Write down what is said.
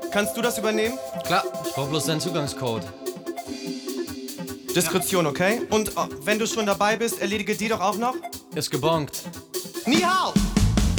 Kannst du das übernehmen? Klar, ich brauch bloß deinen Zugangscode. Diskretion, okay? Und wenn du schon dabei bist, erledige die doch auch noch. Ist gebongt. Ni hao!